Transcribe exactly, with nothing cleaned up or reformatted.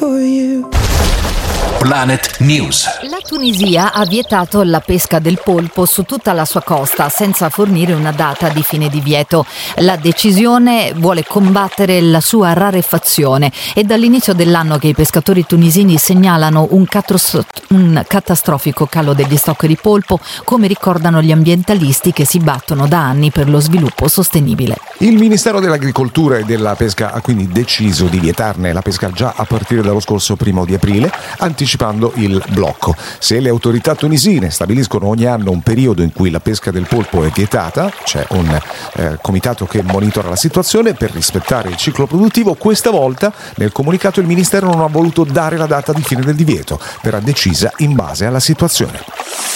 for you. Planet News. La Tunisia ha vietato la pesca del polpo su tutta la sua costa senza fornire una data di fine divieto. La decisione vuole combattere la sua rarefazione. È dall'inizio dell'anno che i pescatori tunisini segnalano un, catros- un catastrofico calo degli stock di polpo, come ricordano gli ambientalisti che si battono da anni per lo sviluppo sostenibile. Il Ministero dell'Agricoltura e della Pesca ha quindi deciso di vietarne la pesca già a partire dallo scorso primo di aprile, anticipando il blocco. Se le autorità tunisine stabiliscono ogni anno un periodo in cui la pesca del polpo è vietata, c'è un eh, comitato che monitora la situazione per rispettare il ciclo produttivo. Questa volta nel comunicato il Ministero non ha voluto dare la data di fine del divieto, verrà decisa in base alla situazione.